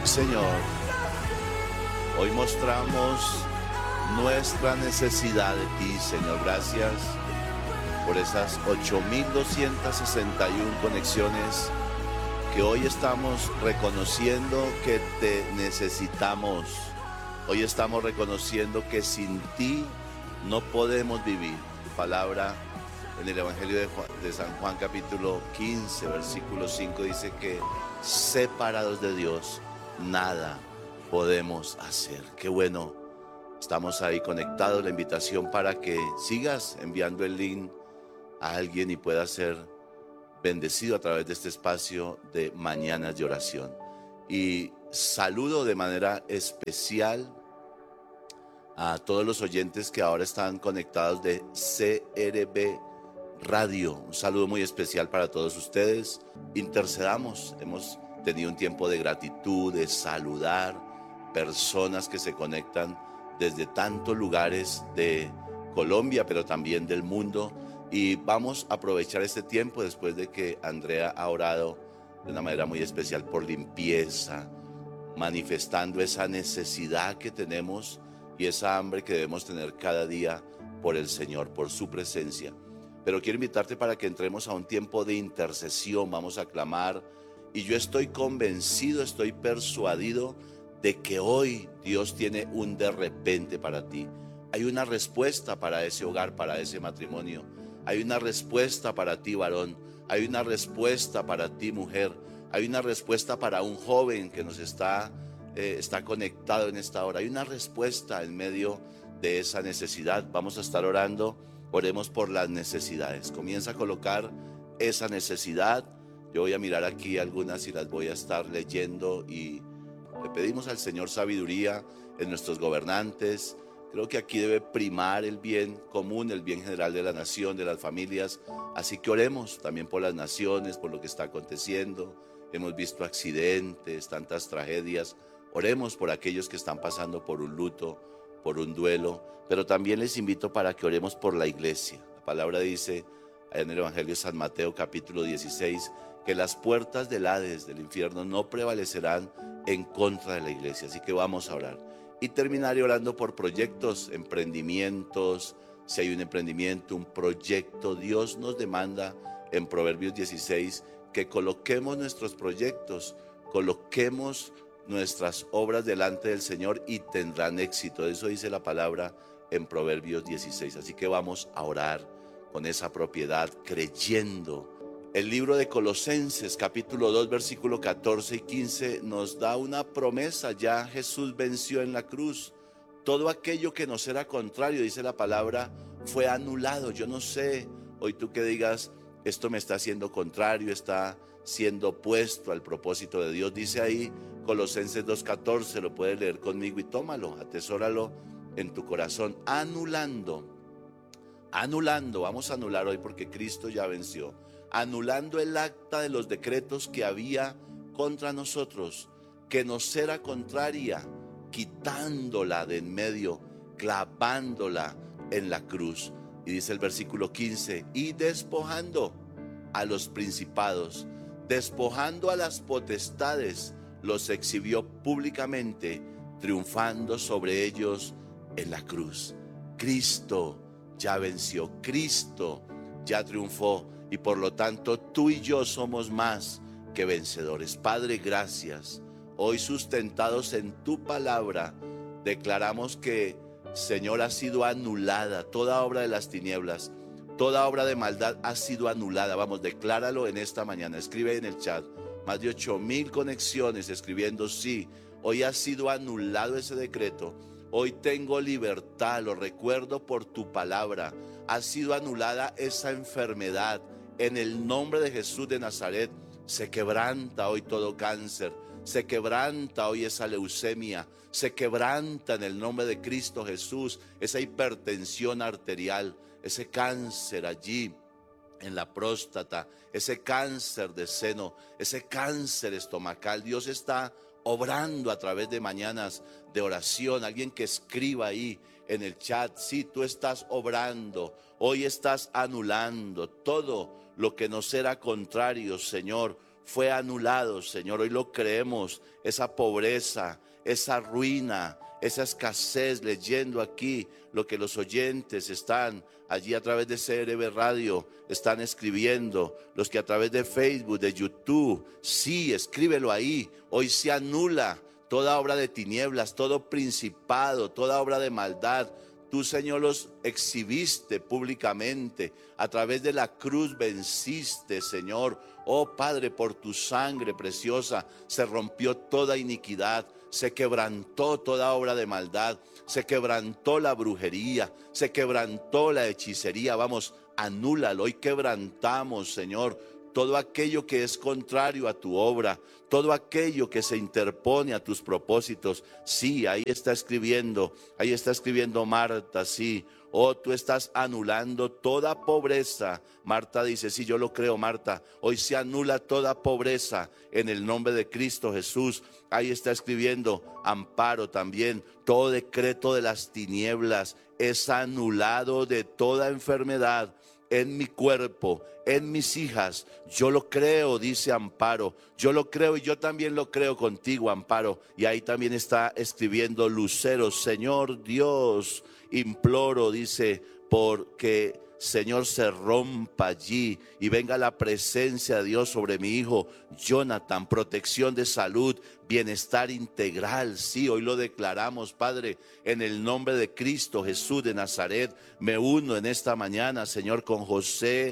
Señor, hoy mostramos nuestra necesidad de ti, Señor. Gracias por esas 8,261 conexiones que hoy estamos reconociendo que te necesitamos. Hoy estamos reconociendo que sin ti no podemos vivir. Tu palabra en el Evangelio de San Juan capítulo 15, versículo 5 dice que separados de Dios nada podemos hacer. Qué bueno, estamos ahí conectados. La invitación para que sigas enviando el link a alguien y pueda ser bendecido a través de este espacio de Mañanas de Oración. Y saludo de manera especial a todos los oyentes que ahora están conectados de CRB Radio. Un saludo muy especial para todos ustedes. Intercedamos. Hemos tenido un tiempo de gratitud, de saludar personas que se conectan desde tantos lugares de Colombia, pero también del mundo. Y vamos a aprovechar este tiempo después de que Andrea ha orado de una manera muy especial por limpieza, manifestando esa necesidad que tenemos y esa hambre que debemos tener cada día por el Señor, por su presencia. Pero quiero invitarte para que entremos a un tiempo de intercesión. Vamos a clamar y yo estoy convencido, estoy persuadido de que hoy Dios tiene un de repente para ti. Hay una respuesta para ese hogar, para ese matrimonio. Hay una respuesta para ti, varón. Hay una respuesta para ti, mujer. Hay una respuesta para un joven que nos está conectado en esta hora. Hay una respuesta en medio de esa necesidad. Vamos a estar orando. Oremos por las necesidades. Comienza a colocar esa necesidad. Yo voy a mirar aquí algunas y las voy a estar leyendo y le pedimos al Señor sabiduría en nuestros gobernantes. Creo que aquí debe primar el bien común, el bien general de la nación, de las familias. Así que oremos también por las naciones, por lo que está aconteciendo. Hemos visto accidentes, tantas tragedias. Oremos por aquellos que están pasando por un luto, por un duelo. Pero también les invito para que oremos por la iglesia. La palabra dice en el Evangelio de San Mateo capítulo 16 que las puertas del Hades, del infierno, no prevalecerán en contra de la iglesia. Así que vamos a orar. Y terminaré orando por proyectos, emprendimientos. Si hay un emprendimiento, un proyecto, Dios nos demanda en Proverbios 16 que coloquemos nuestros proyectos, coloquemos nuestras obras delante del Señor y tendrán éxito. Eso dice la palabra en Proverbios 16. Así que vamos a orar con esa propiedad, creyendo. El libro de Colosenses capítulo 2 versículo 14 y 15 nos da una promesa. Ya Jesús venció en la cruz. Todo aquello que nos era contrario, dice la palabra, fue anulado. Yo no sé, hoy tú que digas, esto me está haciendo contrario, está siendo opuesto al propósito de Dios. Dice ahí Colosenses 2:14, lo puedes leer conmigo y tómalo, atesóralo en tu corazón. Anulando, vamos a anular hoy porque Cristo ya venció. Anulando el acta de los decretos que había contra nosotros, que nos era contraria, quitándola de en medio, clavándola en la cruz. Y dice el versículo 15, y despojando a los principados, despojando a las potestades, los exhibió públicamente, triunfando sobre ellos en la cruz. Cristo ya venció, Cristo ya triunfó y por lo tanto tú y yo somos más que vencedores. Padre, gracias. Hoy sustentados en tu palabra, declaramos que, Señor, ha sido anulada toda obra de las tinieblas, toda obra de maldad ha sido anulada. Vamos, decláralo en esta mañana. Escribe en el chat, más de 8,000 conexiones escribiendo sí. Hoy ha sido anulado ese decreto. Hoy tengo libertad, lo recuerdo por tu palabra. Ha sido anulada esa enfermedad. En el nombre de Jesús de Nazaret, se quebranta hoy todo cáncer. Se quebranta hoy esa leucemia. Se quebranta en el nombre de Cristo Jesús esa hipertensión arterial, ese cáncer allí en la próstata, ese cáncer de seno, ese cáncer estomacal. Dios está obrando a través de mañanas de oración. Alguien que escriba ahí en el chat, sí, tú estás obrando, hoy estás anulando todo lo que nos era contrario, Señor, fue anulado, Señor. Hoy lo creemos, esa pobreza, esa ruina, esa escasez, leyendo aquí lo que los oyentes están allí a través de CRB Radio, están escribiendo, los que a través de Facebook, de YouTube, sí, escríbelo ahí. Hoy se anula toda obra de tinieblas, todo principado, toda obra de maldad. Tú, Señor, los exhibiste públicamente, a través de la cruz venciste, Señor. Oh Padre, por tu sangre preciosa se rompió toda iniquidad, se quebrantó toda obra de maldad, se quebrantó la brujería, se quebrantó la hechicería. Vamos, anúlalo. Hoy quebrantamos, Señor, todo aquello que es contrario a tu obra, todo aquello que se interpone a tus propósitos. Sí, ahí está escribiendo Marta, sí. Oh, tú estás anulando toda pobreza. Marta dice, sí, yo lo creo, Marta. Hoy se anula toda pobreza en el nombre de Cristo Jesús. Ahí está escribiendo Amparo también. Todo decreto de las tinieblas es anulado de toda enfermedad en mi cuerpo, en mis hijas. Yo lo creo, dice Amparo. Yo lo creo y yo también lo creo contigo, Amparo. Y ahí también está escribiendo Lucero. Señor Dios, imploro, dice, porque Señor se rompa allí y venga la presencia de Dios sobre mi hijo Jonathan, protección de salud, bienestar integral. Sí, hoy lo declaramos, Padre, en el nombre de Cristo Jesús de Nazaret. Me uno en esta mañana, Señor, con José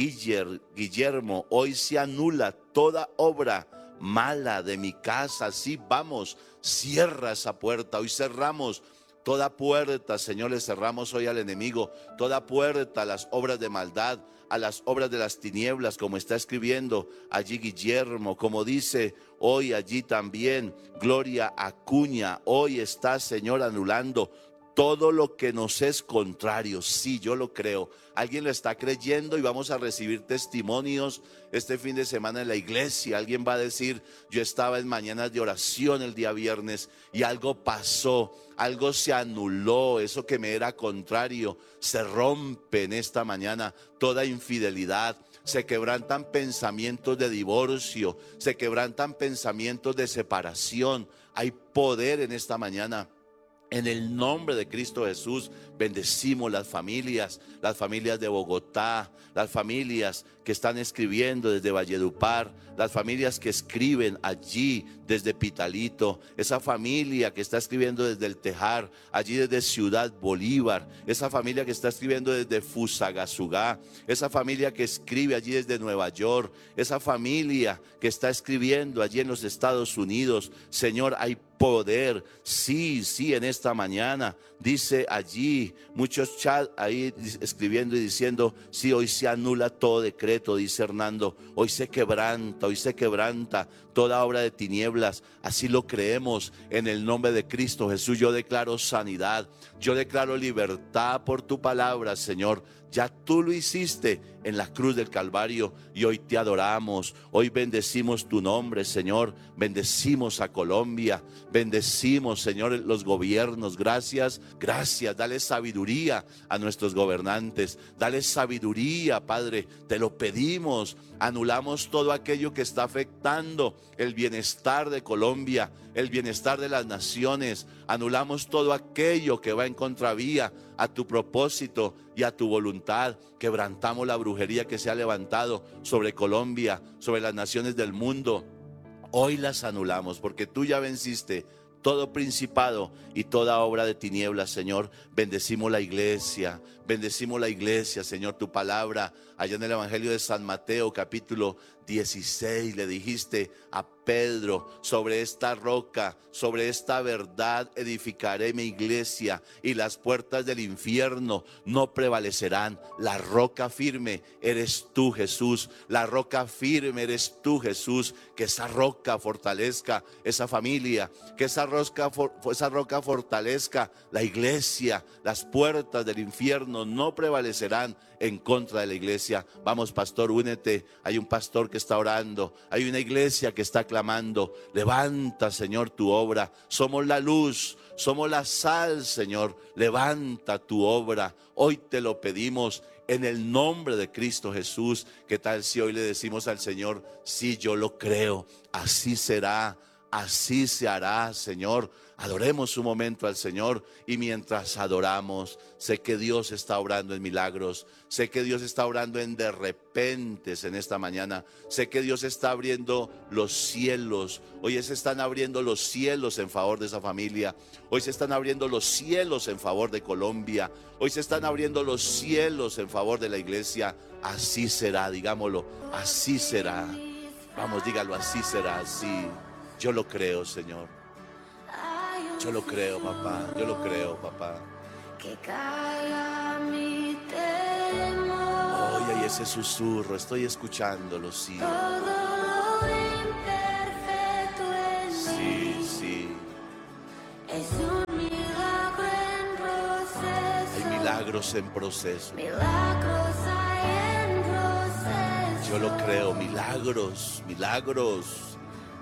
Guillermo. Hoy se anula toda obra mala de mi casa. Sí, vamos, cierra esa puerta. Hoy cerramos toda puerta, Señor, le cerramos hoy al enemigo, toda puerta a las obras de maldad, a las obras de las tinieblas, como está escribiendo allí Guillermo, como dice hoy allí también Gloria Acuña. Hoy está, Señor, anulando todo lo que nos es contrario. Sí, yo lo creo. Alguien lo está creyendo y vamos a recibir testimonios este fin de semana en la iglesia. Alguien va a decir, yo estaba en mañanas de oración el día viernes y algo pasó, algo se anuló, eso que me era contrario se rompe en esta mañana. Toda infidelidad, se quebrantan pensamientos de divorcio, se quebrantan pensamientos de separación. Hay poder en esta mañana. En el nombre de Cristo Jesús, bendecimos las familias de Bogotá, las familias que están escribiendo desde Valledupar, las familias que escriben allí desde Pitalito, esa familia que está escribiendo desde El Tejar, allí desde Ciudad Bolívar, esa familia que está escribiendo desde Fusagasugá, esa familia que escribe allí desde Nueva York, esa familia que está escribiendo allí en los Estados Unidos. Señor, hay poder, sí, en esta mañana, dice allí, muchos chats ahí escribiendo y diciendo, sí, hoy se anula todo decreto, dice Hernando, hoy se quebranta toda obra de tinieblas. Así lo creemos en el nombre de Cristo Jesús. Yo declaro sanidad, yo declaro libertad por tu palabra, Señor. Ya tú lo hiciste en la cruz del Calvario y hoy te adoramos. Hoy bendecimos tu nombre, Señor. Bendecimos a Colombia. Bendecimos, Señor, los gobiernos. Gracias. Dale sabiduría a nuestros gobernantes. Dale sabiduría, Padre. Te lo pedimos. Anulamos todo aquello que está afectando el bienestar de Colombia, el bienestar de las naciones. Anulamos todo aquello que va en contravía a tu propósito y a tu voluntad. Quebrantamos la brujería que se ha levantado sobre Colombia, sobre las naciones del mundo. Hoy las anulamos porque tú ya venciste todo principado y toda obra de tinieblas, Señor. Bendecimos la iglesia, Señor. Tu palabra allá en el Evangelio de San Mateo, capítulo 16, le dijiste a Pedro, sobre esta roca, sobre esta verdad edificaré mi iglesia y las puertas del infierno no prevalecerán. La roca firme eres tú, Jesús. La roca firme eres tú, Jesús. Que esa roca fortalezca esa familia, que esa roca fortalezca la iglesia. Las puertas del infierno no prevalecerán en contra de la iglesia. Vamos, pastor, únete. Hay un pastor que está orando, hay una iglesia que está clamando. Levanta, Señor, tu obra. Somos la luz, somos la sal, Señor. Levanta tu obra. Hoy te lo pedimos En el nombre de Cristo Jesús. ¿Qué tal si hoy le decimos al Señor: sí, yo lo creo, así será, así se hará, Señor? Adoremos un momento al Señor, y mientras adoramos, sé que Dios está obrando en milagros, sé que Dios está obrando en de repentes en esta mañana, sé que Dios está abriendo los cielos. Hoy se están abriendo los cielos en favor de esa familia, hoy se están abriendo los cielos en favor de Colombia, hoy se están abriendo los cielos en favor de la iglesia. Así será, digámoslo, así será. Vamos, dígalo, así será, así. Yo lo creo, Señor. Yo lo creo, papá. Yo lo creo, papá. Que caiga mi temor. Oye, y ese susurro, estoy escuchándolo, sí. Todo lo imperfecto en Sí, mí sí. es un milagro en proceso. Hay milagros en proceso. Milagros hay en proceso. Yo lo creo, milagros, milagros.